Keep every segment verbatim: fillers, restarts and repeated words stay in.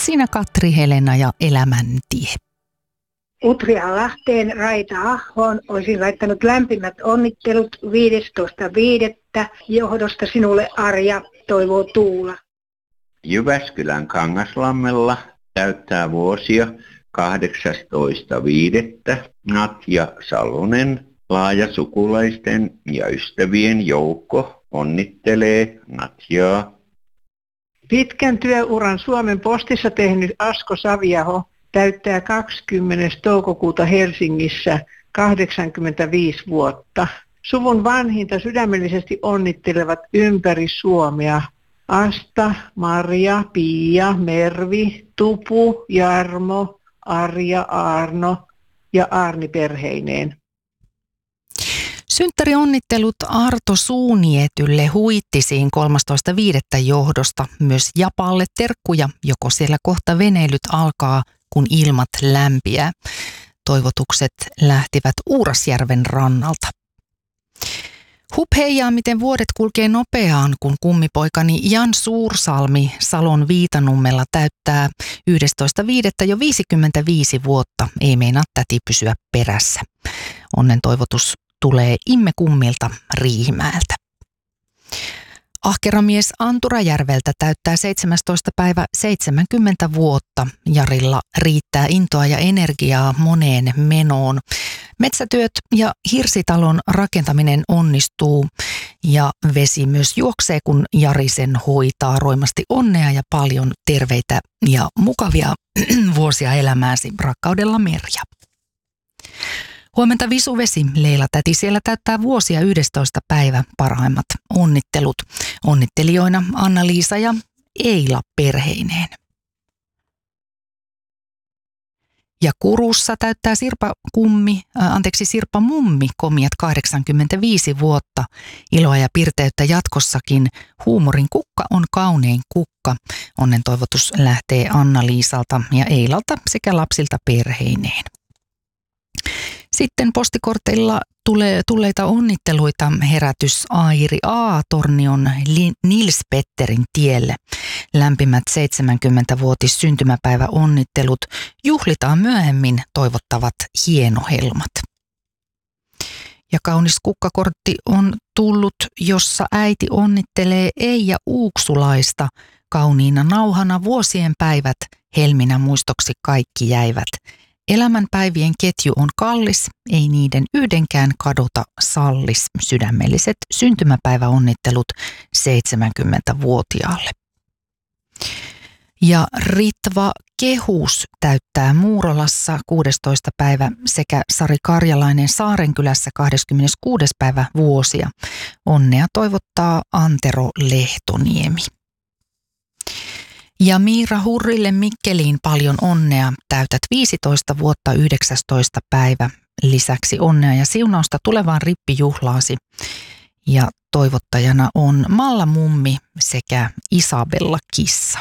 siinä Katri, Helena ja Elämäntie. Utria Lahteen, Raita Ahoon olisin laittanut lämpimät onnittelut viidestoista viidettä johdosta sinulle, Arja, toivoo Tuula. Jyväskylän Kangaslammella täyttää vuosia kahdeksastoista viidettä Natja Salonen. Laaja sukulaisten ja ystävien joukko onnittelee Natjaa. Pitkän työuran Suomen Postissa tehnyt Asko Saviaho täyttää kaksikymmentä toukokuuta Helsingissä kahdeksankymmentäviisi vuotta. Suvun vanhinta sydämellisesti onnittelevat ympäri Suomea Asta, Maria, Pia, Mervi, Tupu, Jarmo, Arja, Arno ja Arni perheineen. Synttärionnittelut Arto Suunietylle Huittisiin kolmastoista viidettä johdosta. Myös Japalle terkkuja, joko siellä kohta veneilyt alkaa, kun ilmat lämpiää. Toivotukset lähtivät Uurasjärven rannalta. Hup heijaa, miten vuodet kulkee nopeaan, kun kummipoikani Jan Suursalmi Salon Viitanummella täyttää yhdestoista viidettä jo viisikymmentäviisi vuotta. Ei meinaa täti pysyä perässä. Onnen toivotus tulee Imme Kummilta Riihimäeltä. Ahkeramies Anturajärveltä täyttää seitsemästoista päivä seitsemänkymmentä vuotta. Jarilla riittää intoa ja energiaa moneen menoon. Metsätyöt ja hirsitalon rakentaminen onnistuu ja vesi myös juoksee, kun Jari sen hoitaa. Roimasti onnea ja paljon terveitä ja mukavia vuosia elämääsi. Rakkaudella, Merja. Huomenta Visuvesi, Leila täti siellä täyttää vuosia yhdestoista päivä. Parhaimmat onnittelut. Onnittelijoina Anna-Liisa ja Eila perheineen. Ja Kurussa täyttää Sirpa Kummi, äh, anteeksi Sirpa Mummi komiat kahdeksankymmentäviisi vuotta. Iloa ja pirteyttä jatkossakin. Huumorin kukka on kaunein kukka. Onnen toivotus lähtee Anna-Liisalta ja Eilalta sekä lapsilta perheineen. Sitten postikorteilla tulee tulleita onnitteluita herätys Airi A. Tornion Nils Petterin tielle. Lämpimät seitsemänkymmentävuotis syntymäpäivä onnittelut juhlitaan myöhemmin, toivottavat hienohelmat. Ja kaunis kukkakortti on tullut, jossa äiti onnittelee Eija Uuksulaista. Kauniina nauhana vuosien päivät, helminä muistoksi kaikki jäivät. Elämänpäivien ketju on kallis, ei niiden yhdenkään kadota sallis. Sydämelliset syntymäpäiväonnittelut seitsemänkymmentävuotiaalle. Ja Ritva Kehus täyttää Muurolassa kuudestoista päivä sekä Sari Karjalainen Saarenkylässä kahdeskymmeneskuudes päivä vuosia. Onnea toivottaa Antero Lehtoniemi. Ja Miira Hurrille Mikkeliin paljon onnea. Täytät viisitoista vuotta yhdeksästoista päivä. Lisäksi onnea ja siunausta tulevaan rippijuhlaasi. Ja toivottajana on Malla Mummi sekä Isabella Kissa.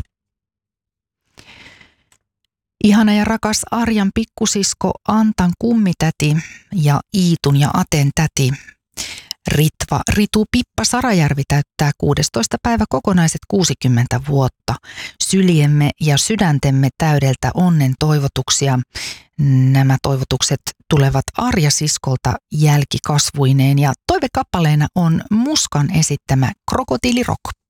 Ihana ja rakas Arjan pikkusisko Antan kummitäti ja Iitun ja Aten täti. Ritva Ritu Pippa Sarajärvi täyttää kuudestoista päivä kokonaiset kuusikymmentä vuotta. Syliemme ja sydäntemme täydeltä onnen toivotuksia. Nämä toivotukset tulevat Arja siskolta jälkikasvuineen ja toivekappaleena on Muskan esittämä Krokotiili Rock.